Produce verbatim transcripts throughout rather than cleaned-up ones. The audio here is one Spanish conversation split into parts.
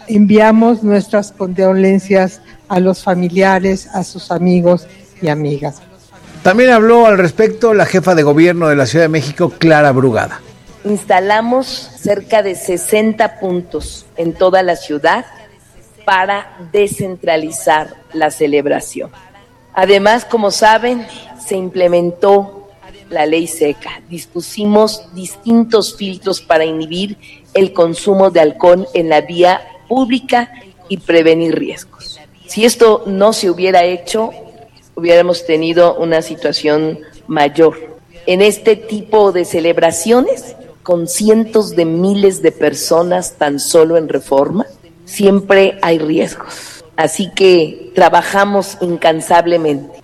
enviamos nuestras condolencias a los familiares, a sus amigos y amigas. También habló al respecto la jefa de gobierno de la Ciudad de México, Clara Brugada. Instalamos cerca de sesenta puntos en toda la ciudad para descentralizar la celebración. Además, como saben, se implementó la ley seca. Dispusimos distintos filtros para inhibir el consumo de alcohol en la vía pública y prevenir riesgos. Si esto no se hubiera hecho, hubiéramos tenido una situación mayor. En este tipo de celebraciones, con cientos de miles de personas tan solo en Reforma, siempre hay riesgos. Así que trabajamos incansablemente.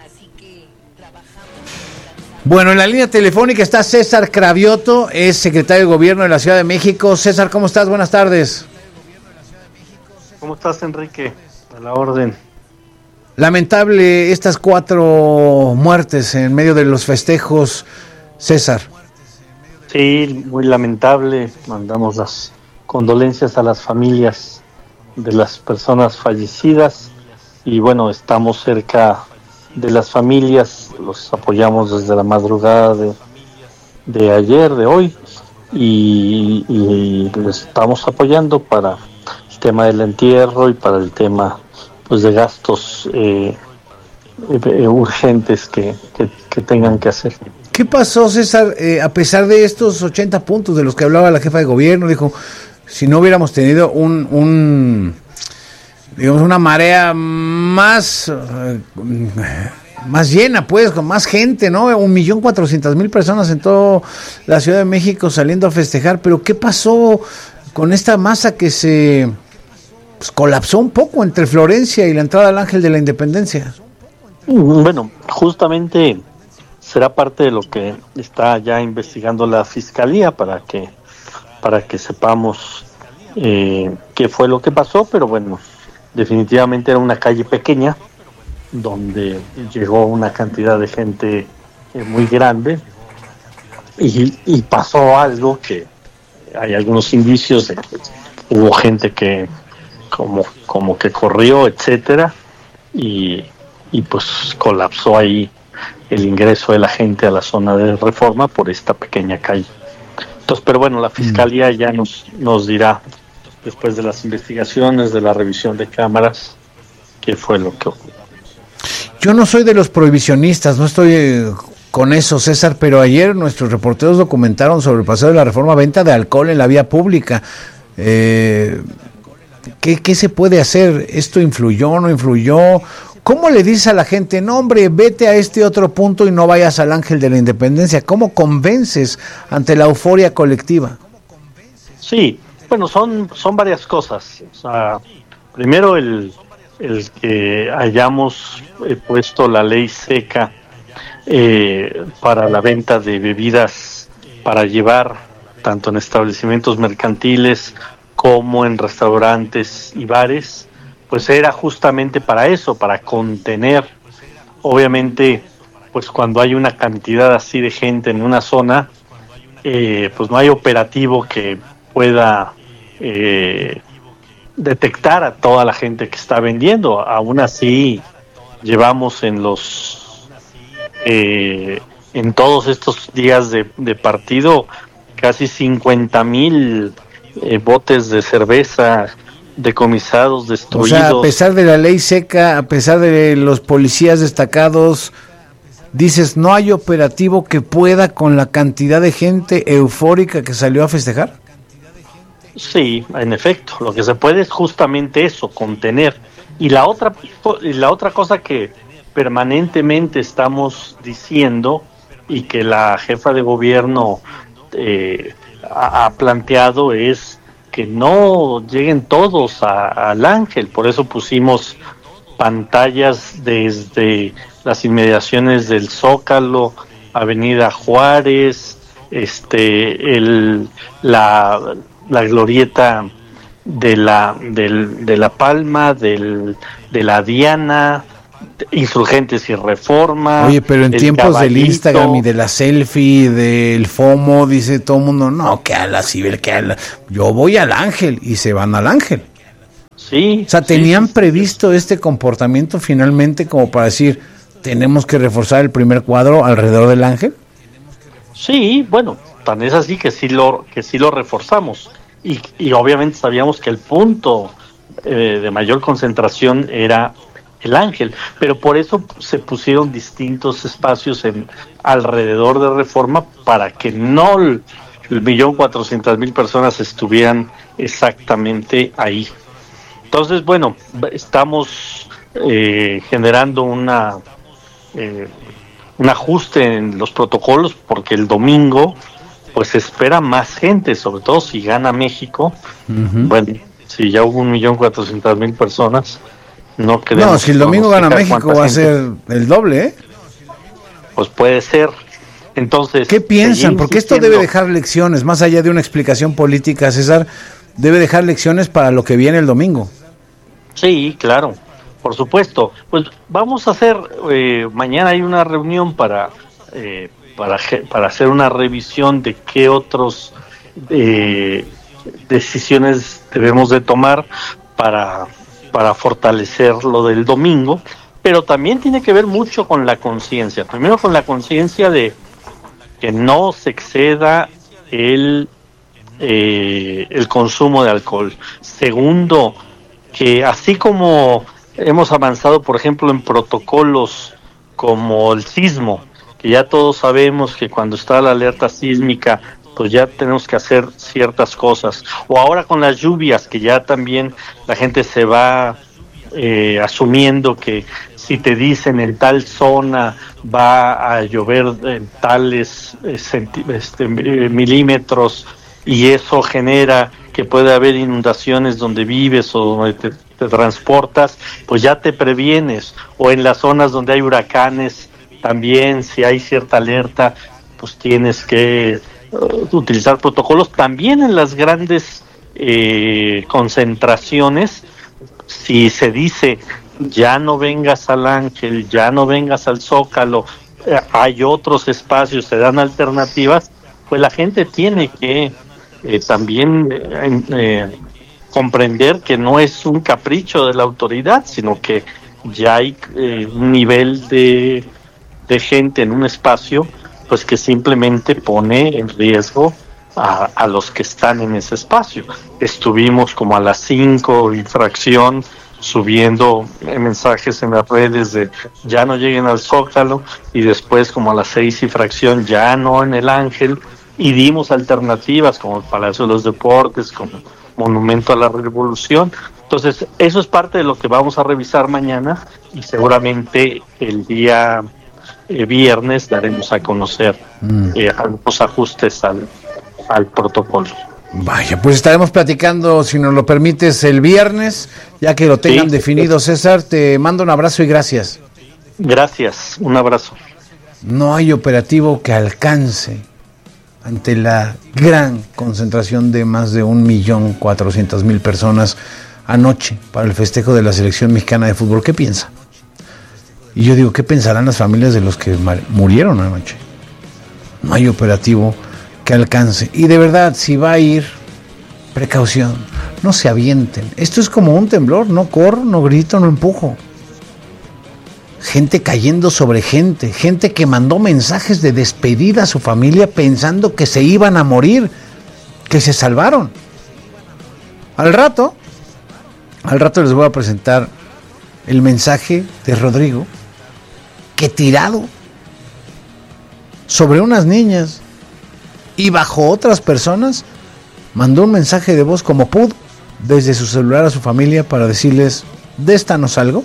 Bueno, en la línea telefónica está César Cravioto, es secretario de Gobierno de la Ciudad de México. César, ¿cómo estás? Buenas tardes. ¿Cómo estás, Enrique? A la orden. Lamentable estas cuatro muertes en medio de los festejos, César. Sí, muy lamentable. Mandamos las condolencias a las familias de las personas fallecidas y bueno, estamos cerca de las familias, los apoyamos desde la madrugada de, de ayer, de hoy, y, y les estamos apoyando para el tema del entierro y para el tema pues de gastos eh, eh, urgentes que, que, que tengan que hacer. ¿Qué pasó, César? Eh, a pesar de estos ochenta puntos de los que hablaba la jefa de gobierno, dijo, si no hubiéramos tenido un, un digamos, una marea más, uh, más llena, pues, con más gente, ¿no? Un millón cuatrocientas mil personas en toda la Ciudad de México saliendo a festejar, pero ¿qué pasó con esta masa que se pues, colapsó un poco entre Florencia y la entrada al Ángel de la Independencia? Bueno, justamente será parte de lo que está ya investigando la Fiscalía para que para que sepamos eh, qué fue lo que pasó, pero bueno, definitivamente era una calle pequeña donde llegó una cantidad de gente eh, muy grande y, y pasó algo que hay algunos indicios de que hubo gente que como como que corrió, etcétera, y, y pues colapsó ahí el ingreso de la gente a la zona de Reforma por esta pequeña calle. Entonces, pero bueno, la Fiscalía ya nos, nos dirá, después de las investigaciones, de la revisión de cámaras, qué fue lo que ocurrió. Yo no soy de los prohibicionistas, no estoy eh, con eso, César, pero ayer nuestros reporteros documentaron sobre el paseo de la reforma, venta de alcohol en la vía pública. Eh, ¿qué, ¿Qué se puede hacer? ¿Esto influyó, no influyó? ¿Cómo le dices a la gente, no hombre, vete a este otro punto y no vayas al Ángel de la Independencia? ¿Cómo convences ante la euforia colectiva? Sí, bueno, son son varias cosas. O sea, primero el, el que hayamos eh, puesto la ley seca eh, para la venta de bebidas para llevar tanto en establecimientos mercantiles como en restaurantes y bares, pues era justamente para eso, para contener. Obviamente, pues cuando hay una cantidad así de gente en una zona, eh, pues no hay operativo que pueda eh, detectar a toda la gente que está vendiendo. Aún así, llevamos en los eh, en todos estos días de, de partido casi cincuenta mil eh, botes de cerveza decomisados, destruidos. O sea, a pesar de la ley seca, a pesar de los policías destacados, dices, ¿no hay operativo que pueda con la cantidad de gente eufórica que salió a festejar? Sí, en efecto, lo que se puede es justamente eso, contener. Y la otra, y la otra cosa que permanentemente estamos diciendo y que la jefa de gobierno eh, ha, ha planteado es que no lleguen todos a, al Ángel. Por eso pusimos pantallas desde las inmediaciones del Zócalo, Avenida Juárez, este, el, la, la glorieta de la, del, de la Palma, del, de la Diana, Insurgentes y Reforma. Oye, pero en tiempos Caballito, del Instagram y de la selfie, del FOMO, dice todo el mundo, no, que a la Ciber, que a la... Yo voy al Ángel, y se van al Ángel. Sí. O sea, ¿tenían sí, previsto este comportamiento finalmente como para decir, tenemos que reforzar el primer cuadro alrededor del Ángel? Sí, bueno, tan es así que sí lo, que sí lo reforzamos. Y, y obviamente sabíamos que el punto eh, de mayor concentración era el Ángel, pero por eso se pusieron distintos espacios en alrededor de Reforma para que no el, el millón cuatrocientas mil personas estuvieran exactamente ahí. Entonces, bueno, estamos eh, generando una eh, un ajuste en los protocolos porque el domingo pues se espera más gente, sobre todo si gana México. Uh-huh. Bueno, si ya hubo un millón cuatrocientas mil personas, no queremos. No, si el domingo gana México va a ser el doble, ¿eh? Pues puede ser. Entonces, ¿qué piensan? Porque esto debe dejar lecciones, más allá de una explicación política, César, debe dejar lecciones para lo que viene el domingo. Sí, claro, por supuesto. Pues vamos a hacer, eh, mañana hay una reunión para, eh, para, para hacer una revisión de qué otros eh, decisiones debemos de tomar para... para fortalecer lo del domingo, pero también tiene que ver mucho con la conciencia. Primero con la conciencia de que no se exceda el, eh, el consumo de alcohol. Segundo, que así como hemos avanzado, por ejemplo, en protocolos como el sismo, que ya todos sabemos que cuando está la alerta sísmica, pues ya tenemos que hacer ciertas cosas. O ahora con las lluvias, que ya también la gente se va eh, asumiendo que si te dicen en tal zona va a llover en tales eh, centi- este, milímetros y eso genera que puede haber inundaciones donde vives o donde te, te transportas, pues ya te previenes. O en las zonas donde hay huracanes, también si hay cierta alerta, pues tienes que utilizar protocolos. También en las grandes eh, concentraciones, si se dice ya no vengas al Ángel, ya no vengas al Zócalo, eh, hay otros espacios, se dan alternativas, pues la gente tiene que eh, también eh, eh, comprender que no es un capricho de la autoridad, sino que ya hay eh, un nivel de, de gente en un espacio pues que simplemente pone en riesgo a, a los que están en ese espacio. Estuvimos como a las cinco y fracción subiendo mensajes en las redes de ya no lleguen al Zócalo, y después como a las seis y fracción ya no en el Ángel, y dimos alternativas como el Palacio de los Deportes, como Monumento a la Revolución. Entonces eso es parte de lo que vamos a revisar mañana, y seguramente el día Eh, viernes daremos a conocer mm. eh, algunos ajustes al, al protocolo. Vaya, pues estaremos platicando, si nos lo permites, el viernes, ya que lo tengan sí, definido. César, te mando un abrazo y gracias. Gracias, un abrazo. No hay operativo que alcance ante la gran concentración de más de un millón cuatrocientas mil personas anoche para el festejo de la selección mexicana de fútbol. ¿Qué piensa? Y yo digo, ¿qué pensarán las familias de los que murieron anoche? No hay operativo que alcance. Y de verdad, si va a ir, precaución, no se avienten. Esto es como un temblor, no corro, no grito, no empujo. Gente cayendo sobre gente, gente que mandó mensajes de despedida a su familia pensando que se iban a morir, que se salvaron. Al rato, al rato les voy a presentar el mensaje de Rodrigo, que tirado sobre unas niñas y bajo otras personas, mandó un mensaje de voz como pudo desde su celular a su familia para decirles, de esta no salgo,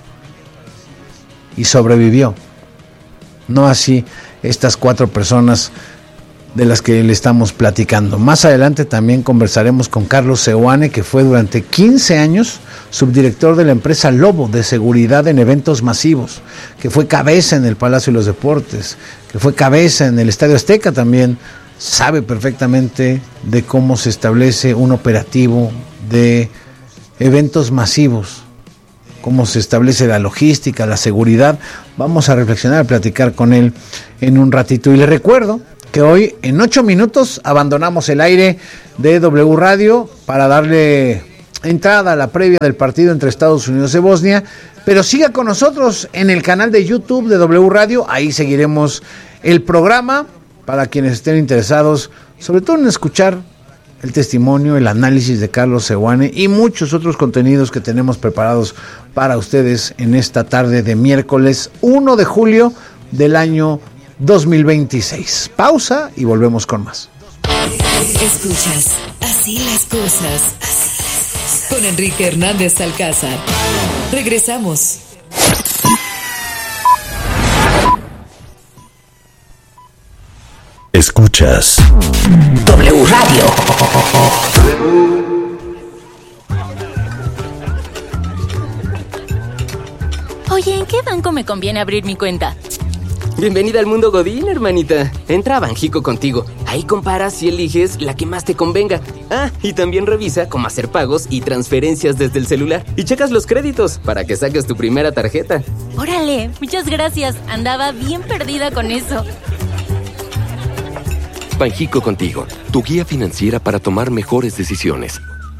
y sobrevivió. No así estas cuatro personas de las que le estamos platicando. Más adelante también conversaremos con Carlos Seoane, que fue durante quince años subdirector de la empresa Lobo de seguridad en eventos masivos, que fue cabeza en el Palacio de los Deportes, que fue cabeza en el Estadio Azteca también. Sabe perfectamente de cómo se establece un operativo de eventos masivos, cómo se establece la logística, la seguridad. Vamos a reflexionar, a platicar con él en un ratito. Y le recuerdo que hoy en ocho minutos abandonamos el aire de W Radio para darle entrada a la previa del partido entre Estados Unidos y Bosnia, pero siga con nosotros en el canal de YouTube de W Radio, ahí seguiremos el programa para quienes estén interesados, sobre todo en escuchar el testimonio, el análisis de Carlos Seoane y muchos otros contenidos que tenemos preparados para ustedes en esta tarde de miércoles uno de julio del año dos mil veintiséis. Pausa y volvemos con más. Escuchas Así las cosas con Enrique Hernández Alcázar. Regresamos. Escuchas W Radio. Oye, ¿en qué banco me conviene abrir mi cuenta? Bienvenida al mundo Godín, hermanita. Entra a Banjico Contigo. Ahí comparas y eliges la que más te convenga. Ah, y también revisa cómo hacer pagos y transferencias desde el celular. Y checas los créditos para que saques tu primera tarjeta. Órale, muchas gracias. Andaba bien perdida con eso. Banjico Contigo, tu guía financiera para tomar mejores decisiones.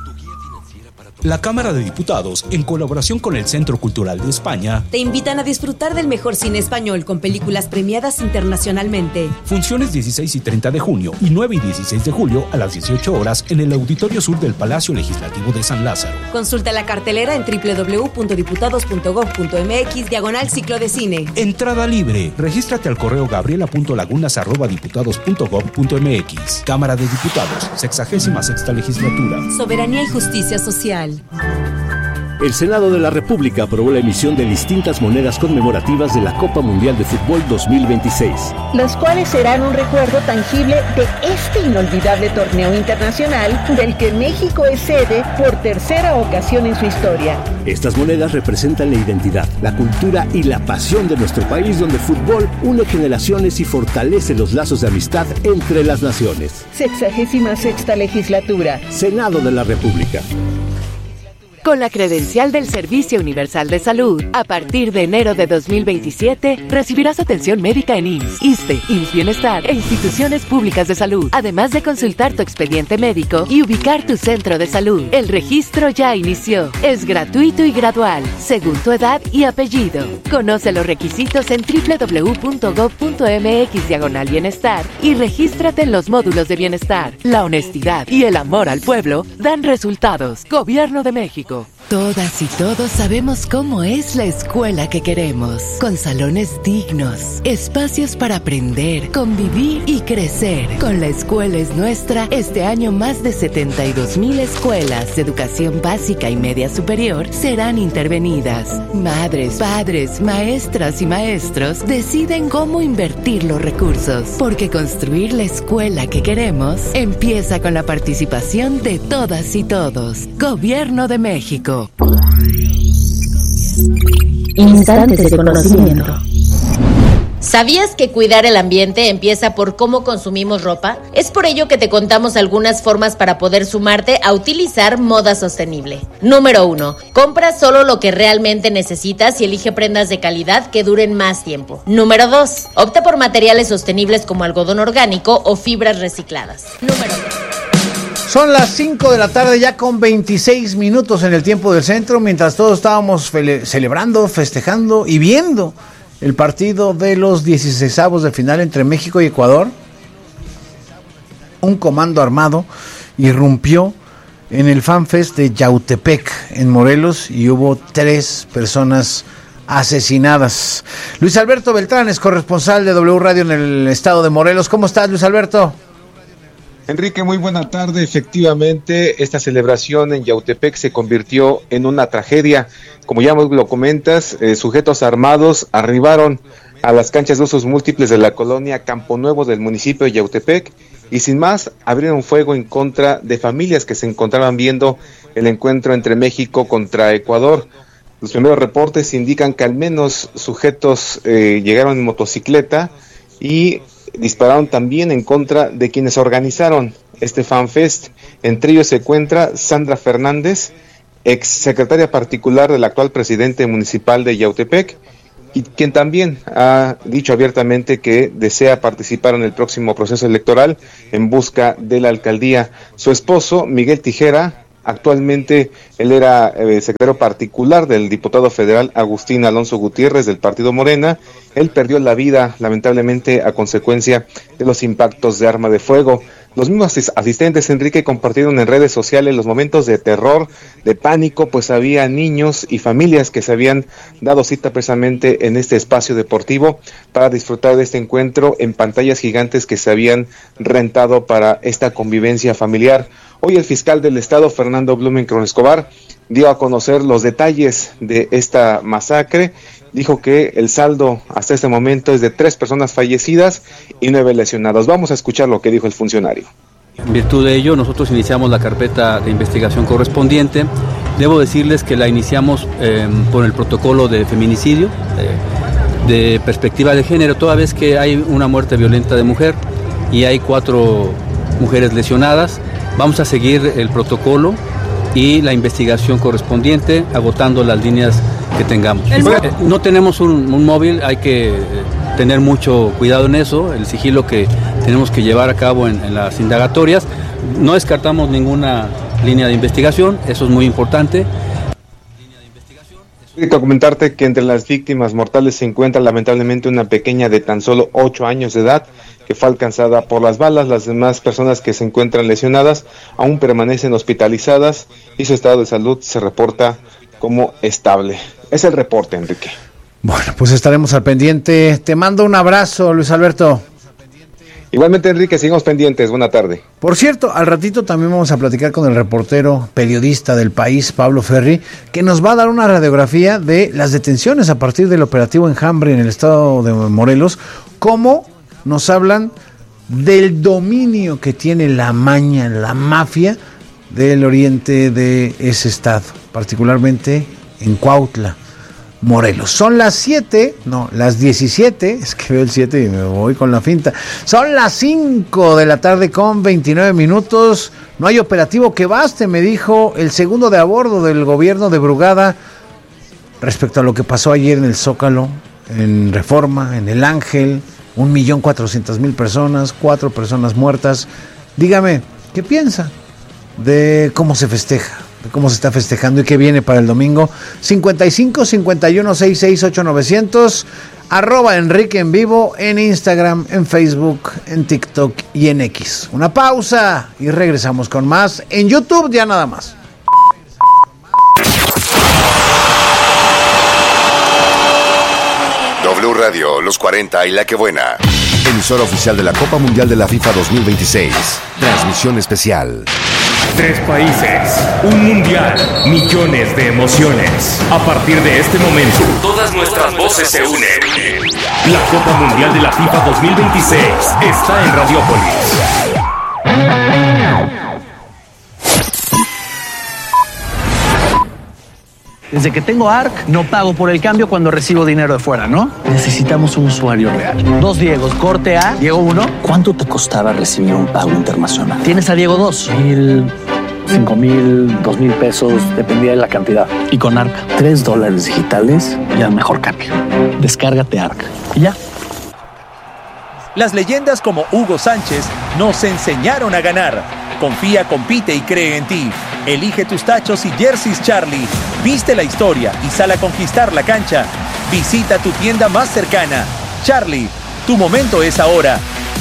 La Cámara de Diputados, en colaboración con el Centro Cultural de España, te invitan a disfrutar del mejor cine español con películas premiadas internacionalmente. Funciones dieciséis y treinta de junio y nueve y dieciséis de julio a las dieciocho horas en el Auditorio Sur del Palacio Legislativo de San Lázaro. Consulta la cartelera en doble u doble u doble u punto diputados punto gob punto eme equis diagonal ciclo de cine. Entrada libre. Regístrate al correo gabriela punto lagunas arroba diputados punto gob punto eme equis. Cámara de Diputados, sexagésima sexta legislatura. Soberanía y justicia social. El Senado de la República aprobó la emisión de distintas monedas conmemorativas de la Copa Mundial de Fútbol dos mil veintiséis. Las cuales serán un recuerdo tangible de este inolvidable torneo internacional del que México es sede por tercera ocasión en su historia. Estas monedas representan la identidad, la cultura y la pasión de nuestro país, donde el fútbol une generaciones y fortalece los lazos de amistad entre las naciones. Sexagésima sexta legislatura. Senado de la República. Con la credencial del Servicio Universal de Salud, a partir de enero de dos mil veintisiete, recibirás atención médica en I M S S, ISSSTE, I M S S Bienestar e instituciones públicas de salud, además de consultar tu expediente médico y ubicar tu centro de salud. El registro ya inició. Es gratuito y gradual, según tu edad y apellido. Conoce los requisitos en doble u doble u doble u punto gob punto eme equis diagonal bienestar y regístrate en los módulos de bienestar. La honestidad y el amor al pueblo dan resultados. Gobierno de México. Todas y todos sabemos cómo es la escuela que queremos, con salones dignos, espacios para aprender, convivir y crecer. Con La Escuela es Nuestra, este año más de setenta y dos mil escuelas de educación básica y media superior serán intervenidas. Madres, padres, maestras y maestros deciden cómo invertir los recursos, porque construir la escuela que queremos empieza con la participación de todas y todos. Gobierno de México. Instantes de conocimiento. ¿Sabías que cuidar el ambiente empieza por cómo consumimos ropa? Es por ello que te contamos algunas formas para poder sumarte a utilizar moda sostenible. Número uno. Compra solo lo que realmente necesitas y elige prendas de calidad que duren más tiempo. Número dos. Opta por materiales sostenibles como algodón orgánico o fibras recicladas. Número tres. Son las cinco de la tarde ya con veintiséis minutos en el tiempo del centro, mientras todos estábamos fele- celebrando, festejando y viendo el partido de los dieciseisavos de final entre México y Ecuador. Un comando armado irrumpió en el FanFest de Yautepec, en Morelos, y hubo tres personas asesinadas. Luis Alberto Beltrán es corresponsal de W Radio en el estado de Morelos. ¿Cómo estás, Luis Alberto? Enrique, muy buena tarde. Efectivamente, esta celebración en Yautepec se convirtió en una tragedia. Como ya lo comentas, eh, sujetos armados arribaron a las canchas de usos múltiples de la colonia Campo Nuevo del municipio de Yautepec y sin más abrieron fuego en contra de familias que se encontraban viendo el encuentro entre México contra Ecuador. Los primeros reportes indican que al menos sujetos eh, llegaron en motocicleta y dispararon también en contra de quienes organizaron este FanFest. Entre ellos se encuentra Sandra Fernández, ex secretaria particular del actual presidente municipal de Yautepec, y quien también ha dicho abiertamente que desea participar en el próximo proceso electoral en busca de la alcaldía. Su esposo, Miguel Tijera, Actualmente él era eh, secretario particular del diputado federal Agustín Alonso Gutiérrez del partido Morena. Él perdió la vida lamentablemente a consecuencia de los impactos de arma de fuego. Los mismos asistentes, Enrique, compartieron en redes sociales los momentos de terror, de pánico, pues había niños y familias que se habían dado cita precisamente en este espacio deportivo para disfrutar de este encuentro en pantallas gigantes que se habían rentado para esta convivencia familiar. Hoy el fiscal del estado, Fernando Blumenkron Escobar, dio a conocer los detalles de esta masacre. Dijo que el saldo hasta este momento es de tres personas fallecidas y nueve lesionadas. Vamos a escuchar lo que dijo el funcionario. En virtud de ello, nosotros iniciamos la carpeta de investigación correspondiente. Debo decirles que la iniciamos eh, por el protocolo de feminicidio, eh, de perspectiva de género, toda vez que hay una muerte violenta de mujer y hay cuatro mujeres lesionadas. Vamos a seguir el protocolo y la investigación correspondiente, agotando las líneas que tengamos. Eh, no tenemos un, un móvil, hay que tener mucho cuidado en eso, el sigilo que tenemos que llevar a cabo en, en las indagatorias. No descartamos ninguna línea de investigación, eso es muy importante. Quiero comentarte que entre las víctimas mortales se encuentra lamentablemente una pequeña de tan solo ocho años de edad que fue alcanzada por las balas. Las demás personas que se encuentran lesionadas aún permanecen hospitalizadas y su estado de salud se reporta como estable. Es el reporte, Enrique. Bueno, pues estaremos al pendiente. Te mando un abrazo, Luis Alberto. Igualmente, Enrique, seguimos pendientes. Buena tarde. Por cierto, al ratito también vamos a platicar con el reportero, periodista del País, Pablo Ferri, que nos va a dar una radiografía de las detenciones a partir del operativo Enjambre en el estado de Morelos, cómo nos hablan del dominio que tiene la maña, la mafia del oriente de ese estado, particularmente en Cuautla, Morelos. Son las siete, no, las diecisiete, es que veo el siete y me voy con la finta. Son las cinco de la tarde con veintinueve minutos. No hay operativo que baste, me dijo el segundo de a bordo del gobierno de Brugada respecto a lo que pasó ayer en el Zócalo, en Reforma, en el Ángel. Un millón cuatrocientas mil personas, cuatro personas muertas. Dígame, ¿qué piensa de cómo se festeja, de cómo se está festejando y qué viene para el domingo? cincuenta y cinco, cincuenta y uno, sesenta y seis, ocho novecientos, arroba Enrique en vivo, en Instagram, en Facebook, en TikTok y en X. Una pausa y regresamos con más en YouTube, ya nada más. W Radio, Los cuarenta y La Que Buena. Emisora oficial de la Copa Mundial de la FIFA dos mil veintiséis. Transmisión especial. Tres países, un mundial, millones de emociones. A partir de este momento, todas nuestras voces se unen. La Copa Mundial de la FIFA dos mil veintiséis está en Radiópolis. Desde que tengo A R C, no pago por el cambio cuando recibo dinero de fuera, ¿no? Necesitamos un usuario real. Dos Diegos, corte A, Diego uno. ¿Cuánto te costaba recibir un pago internacional? Tienes a Diego dos. Mil, cinco mil, dos mil pesos, dependía de la cantidad. Y con A R C, Tres dólares digitales y al mejor cambio. Descárgate A R C. Y ya. Las leyendas como Hugo Sánchez nos enseñaron a ganar. Confía, compite y cree en ti. Elige tus tachos y jerseys Charlie. Viste la historia y sal a conquistar la cancha. Visita tu tienda más cercana. Charlie, tu momento es ahora.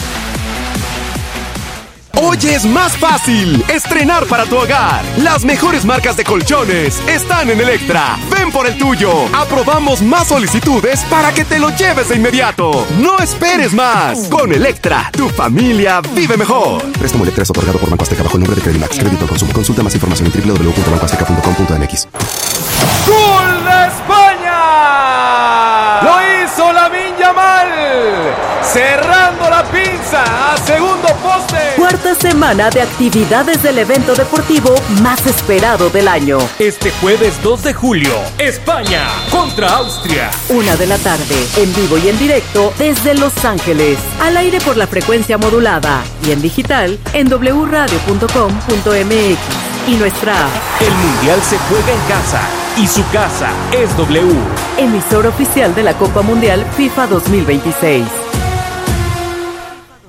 Hoy es más fácil estrenar para tu hogar. Las mejores marcas de colchones están en Electra. Ven por el tuyo. Aprobamos más solicitudes para que te lo lleves de inmediato. No esperes más. Con Electra, tu familia vive mejor. Préstamo Electra es otorgado por Banco Azteca bajo el nombre de Credimax. Crédito al consumo. Consulta más información en doble u doble u doble u punto banco azteca punto com punto m x. ¡Gol de España! Lo hizo Lamine Yamal, cerrando la pinza a segundo poste. Cuarta semana de actividades del evento deportivo más esperado del año. Este jueves dos de julio, España contra Austria. Una de la tarde, en vivo y en directo desde Los Ángeles. Al aire por la frecuencia modulada y en digital en doble u radio punto com punto m x y nuestra app. El Mundial se juega en casa y su casa es W. Emisora oficial de la Copa Mundial FIFA dos mil veintiséis.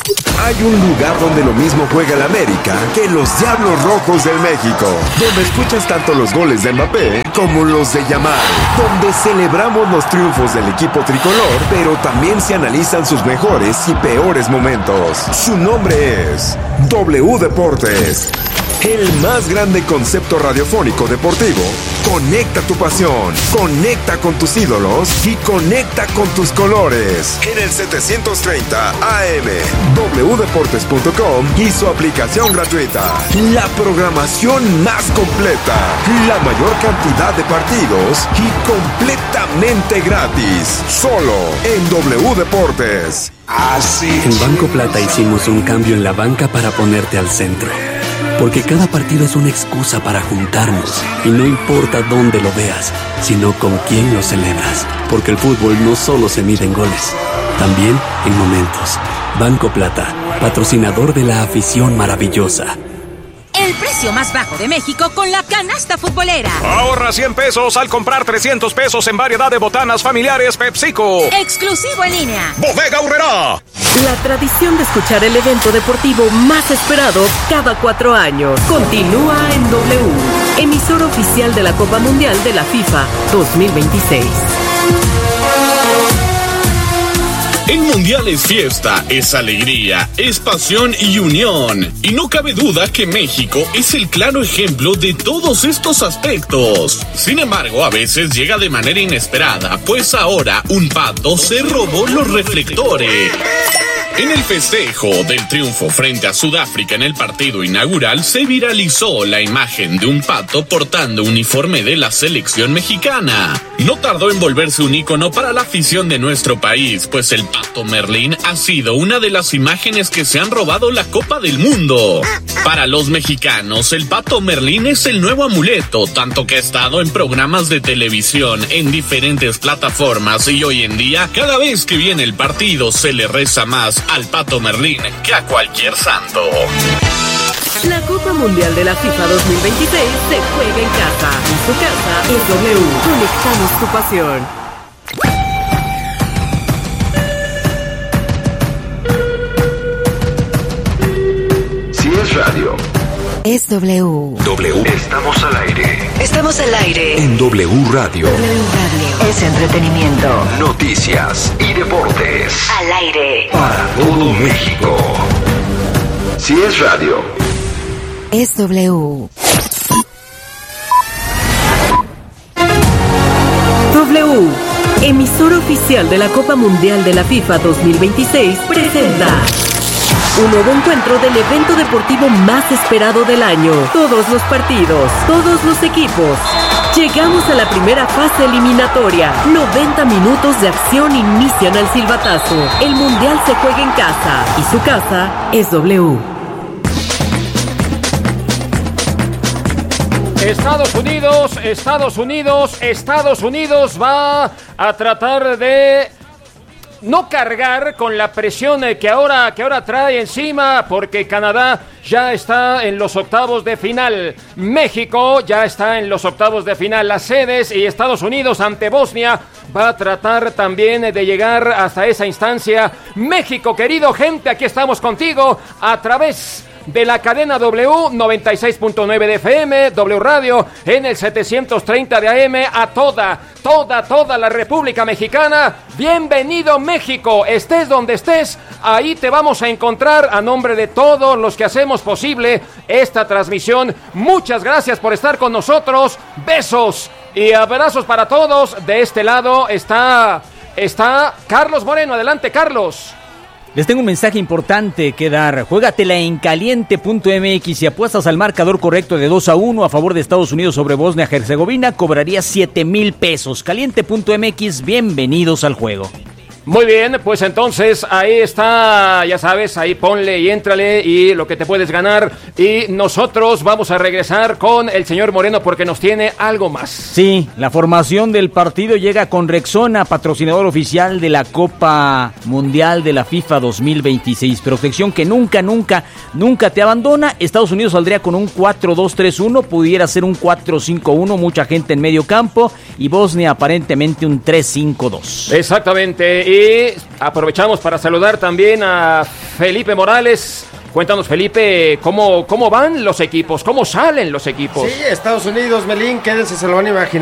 Hay un lugar donde lo mismo juega el América que los Diablos Rojos del México, donde escuchas tanto los goles de Mbappé como los de Yamal, donde celebramos los triunfos del equipo tricolor, pero también se analizan sus mejores y peores momentos. Su nombre es W Deportes. El más grande concepto radiofónico deportivo. Conecta tu pasión, conecta con tus ídolos y conecta con tus colores. En el setecientos treinta A M, w deportes punto com y su aplicación gratuita. La programación más completa, la mayor cantidad de partidos y completamente gratis. Solo en W Deportes. Así. En Banco Plata hicimos un cambio en la banca para ponerte al centro. Porque cada partido es una excusa para juntarnos. Y no importa dónde lo veas, sino con quién lo celebras. Porque el fútbol no solo se mide en goles, también en momentos. Banco Plata, patrocinador de la afición maravillosa. El precio más bajo de México con la canasta futbolera. Ahorra cien pesos al comprar trescientos pesos en variedad de botanas familiares PepsiCo. Exclusivo en línea. Bodega Aurrerá. La tradición de escuchar el evento deportivo más esperado cada cuatro años continúa en W, emisor oficial de la Copa Mundial de la FIFA dos mil veintiséis. En Mundial es fiesta, es alegría, es pasión y unión. Y no cabe duda que México es el claro ejemplo de todos estos aspectos. Sin embargo, a veces llega de manera inesperada, pues ahora un pato se robó los reflectores. En el festejo del triunfo frente a Sudáfrica en el partido inaugural se viralizó la imagen de un pato portando uniforme de la selección mexicana. No tardó en volverse un ícono para la afición de nuestro país, pues el pato Merlín ha sido una de las imágenes que se han robado la Copa del Mundo. Para los mexicanos, el pato Merlín es el nuevo amuleto, tanto que ha estado en programas de televisión en diferentes plataformas y hoy en día, cada vez que viene el partido, se le reza más al pato Merlín que a cualquier santo. La Copa Mundial de la FIFA dos mil veintiséis se juega en casa. En su casa es W. Conectamos tu pasión. Si es radio, es W. W. Estamos al aire. Estamos al aire. En W Radio. W Radio. Es entretenimiento, noticias y deportes. Al aire. Para todo México. Si es radio, es W. W, emisor oficial de la Copa Mundial de la FIFA dos mil veintiséis, presenta un nuevo encuentro del evento deportivo más esperado del año. Todos los partidos, todos los equipos. Llegamos a la primera fase eliminatoria. noventa minutos de acción inician al silbatazo. El Mundial se juega en casa y su casa es W. Estados Unidos, Estados Unidos, Estados Unidos va a tratar de no cargar con la presión que ahora, que ahora trae encima, porque Canadá ya está en los octavos de final. México ya está en los octavos de final. Las sedes y Estados Unidos ante Bosnia va a tratar también de llegar hasta esa instancia. México, querido gente, aquí estamos contigo a través de la cadena W noventa y seis punto nueve de F M, W Radio, en el setecientos treinta de A M, a toda, toda, toda la República Mexicana. Bienvenido México, estés donde estés, ahí te vamos a encontrar a nombre de todos los que hacemos posible esta transmisión. Muchas gracias por estar con nosotros, besos y abrazos para todos. De este lado está, está Carlos Moreno, adelante Carlos. Les tengo un mensaje importante que dar. Juégatela en caliente punto m x y apuestas al marcador correcto de dos a uno a favor de Estados Unidos sobre Bosnia-Herzegovina. Cobraría siete mil pesos. caliente punto m x, bienvenidos al juego. Muy bien, pues entonces ahí está, ya sabes, ahí ponle y éntrale y lo que te puedes ganar. Y nosotros vamos a regresar con el señor Moreno porque nos tiene algo más. Sí, la formación del partido llega con Rexona, patrocinador oficial de la Copa Mundial de la FIFA dos mil veintiséis. Protección que nunca, nunca, nunca te abandona. Estados Unidos saldría con un cuatro dos tres uno, pudiera ser un cuatro cinco uno, mucha gente en medio campo. Y Bosnia aparentemente un tres cinco dos. Exactamente, y Y aprovechamos para saludar también a Felipe Morales. Cuéntanos, Felipe, ¿cómo, cómo van los equipos? ¿Cómo salen los equipos? Sí, Estados Unidos, Melín, quédense, se lo van a imaginar.